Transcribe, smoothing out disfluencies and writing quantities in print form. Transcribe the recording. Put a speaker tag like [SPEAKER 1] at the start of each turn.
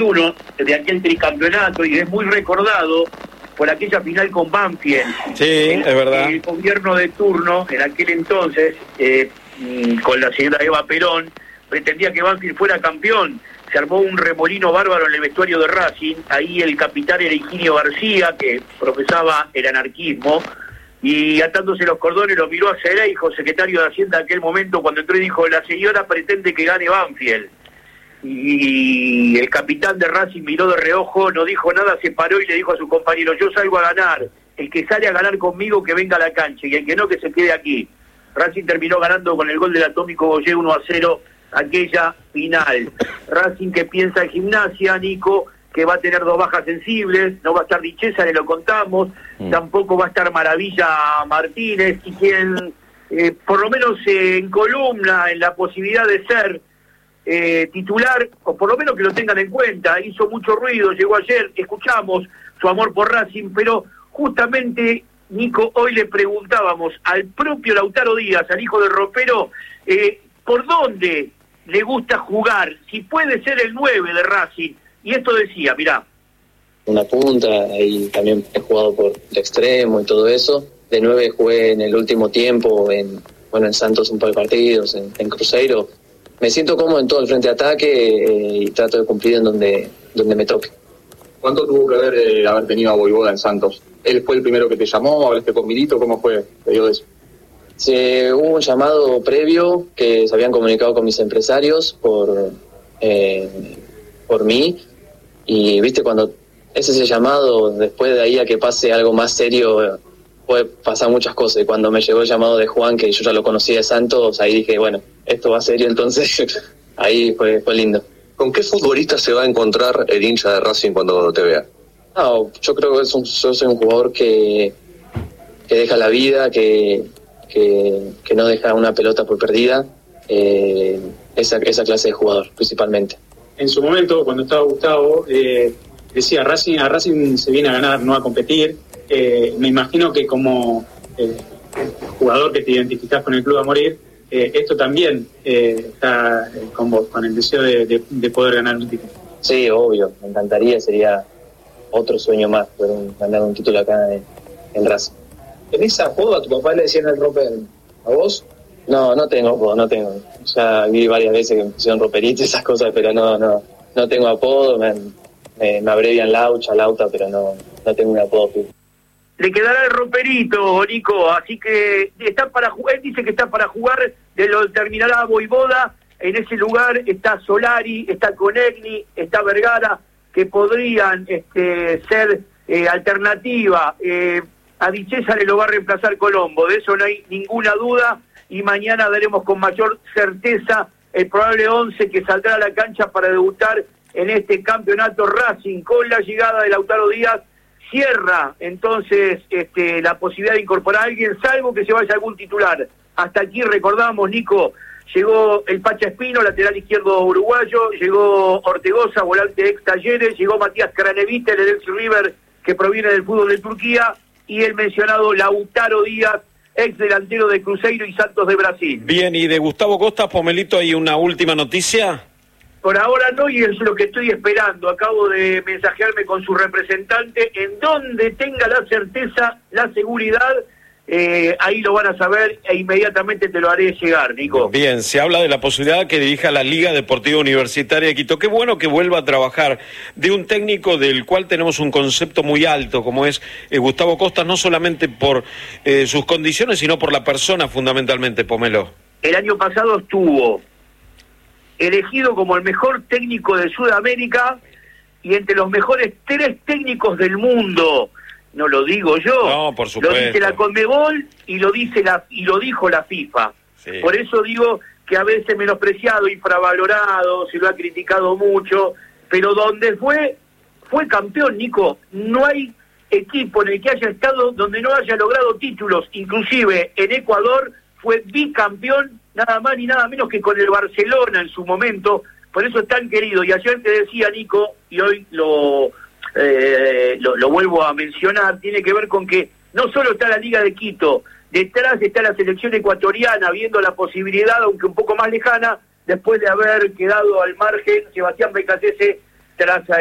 [SPEAKER 1] uno de aquel tricampeonato y es muy recordado por aquella final con Banfield.
[SPEAKER 2] Sí, es verdad.
[SPEAKER 1] El gobierno de turno, en aquel entonces, con la señora Eva Perón, pretendía que Banfield fuera campeón. Se armó un remolino bárbaro en el vestuario de Racing. Ahí el capitán era Higinio García, que profesaba el anarquismo, y atándose los cordones lo miró a Cereijo, secretario de Hacienda en aquel momento, cuando entró y dijo: la señora pretende que gane Banfield. Y el capitán de Racing miró de reojo, no dijo nada, se paró y le dijo a su compañero: yo salgo a ganar, el que sale a ganar conmigo que venga a la cancha, y el que no, que se quede aquí. Racing terminó ganando con el gol del Atómico Goyé 1-0 aquella final. Racing que piensa en Gimnasia, Nico, que va a tener 2 bajas sensibles, no va a estar Dichesa, le lo contamos, tampoco va a estar Maravilla Martínez, y quien por lo menos en columna, en la posibilidad de ser titular, o por lo menos que lo tengan en cuenta, hizo mucho ruido, llegó ayer, escuchamos su amor por Racing, pero justamente, Nico, hoy le preguntábamos al propio Lautaro Díaz, al hijo del ropero, por dónde le gusta jugar, si puede ser el 9 de Racing, y esto decía, mirá.
[SPEAKER 3] Una punta, y también he jugado por el extremo y todo eso. De 9 jugué en el último tiempo, en Santos un par de partidos, en Cruzeiro. Me siento cómodo en todo el frente de ataque y trato de cumplir en donde me toque.
[SPEAKER 4] ¿Cuánto tuvo que haber tenido a Voivoda en Santos? ¿Él fue el primero que te llamó? ¿Hablaste con Milito? ¿Cómo fue? ¿Te dio eso?
[SPEAKER 3] Hubo un llamado previo que se habían comunicado con mis empresarios por mí, y viste, cuando es ese llamado, después de ahí a que pase algo más serio, puede pasar muchas cosas. Y cuando me llegó el llamado de Juan, que yo ya lo conocía de Santos, ahí dije, bueno, esto va serio, entonces ahí fue lindo.
[SPEAKER 5] ¿Con qué futbolista se va a encontrar el hincha de Racing cuando te vea?
[SPEAKER 3] No, yo creo que yo soy un jugador que deja la vida, que no deja una pelota por perdida, esa clase de jugador, principalmente.
[SPEAKER 6] En su momento, cuando estaba Gustavo, decía, a Racing se viene a ganar, no a competir. Me imagino que como jugador que te identificás con el club a morir, esto también está con vos, con el deseo de poder ganar un título.
[SPEAKER 3] Sí, obvio, me encantaría, sería otro sueño más, poder ganar un título acá en Racing.
[SPEAKER 7] ¿Tenés apodo? A tu papá le decían el roper, ¿a vos?
[SPEAKER 3] No tengo apodo, no tengo. Ya vi varias veces que me pusieron roperito y esas cosas, pero no tengo apodo, me abrevian Lauta, pero no tengo un apodo fijo.
[SPEAKER 1] Le quedará el roperito, Nico, así que está para jugar, él dice que está para jugar, de lo terminará Voivoda. En ese lugar está Solari, está Conegni, está Vergara, que podrían ser alternativa. A Dichesa le lo va a reemplazar Colombo, de eso no hay ninguna duda, y mañana daremos con mayor certeza el probable 11 que saldrá a la cancha para debutar en este campeonato. Racing, con la llegada de Lautaro Díaz, cierra entonces la posibilidad de incorporar a alguien, salvo que se vaya algún titular. Hasta aquí recordamos, Nico, llegó el Pacha Espino, lateral izquierdo uruguayo, llegó Ortegoza, volante ex Talleres, llegó Matías Cranevita, el ex River, que proviene del fútbol de Turquía, y el mencionado Lautaro Díaz, ex delantero de Cruzeiro y Santos de Brasil.
[SPEAKER 2] Bien, y de Gustavo Costas, Pomelito, ¿hay una última noticia?
[SPEAKER 1] Por ahora no, y es lo que estoy esperando. Acabo de mensajearme con su representante. En donde tenga la certeza, la seguridad, ahí lo van a saber e inmediatamente te lo haré llegar, Nico.
[SPEAKER 2] Bien, se habla de la posibilidad que dirija la Liga Deportiva Universitaria de Quito. Qué bueno que vuelva a trabajar de un técnico del cual tenemos un concepto muy alto, como es Gustavo Costas, no solamente por sus condiciones, sino por la persona fundamentalmente, Pomelo.
[SPEAKER 1] El año pasado estuvo elegido como el mejor técnico de Sudamérica y entre los mejores 3 técnicos del mundo. No lo digo yo,
[SPEAKER 2] no, por supuesto.
[SPEAKER 1] Lo dice la Conmebol y lo dijo la FIFA. Sí. Por eso digo que a veces menospreciado, infravalorado, se lo ha criticado mucho, pero donde fue campeón, Nico. No hay equipo en el que haya estado donde no haya logrado títulos, inclusive en Ecuador fue bicampeón, nada más ni nada menos que con el Barcelona en su momento. Por eso es tan querido. Y ayer te decía, Nico, y hoy lo vuelvo a mencionar, tiene que ver con que no solo está la Liga de Quito, detrás está la selección ecuatoriana viendo la posibilidad, aunque un poco más lejana, después de haber quedado al margen Sebastián Becasese traza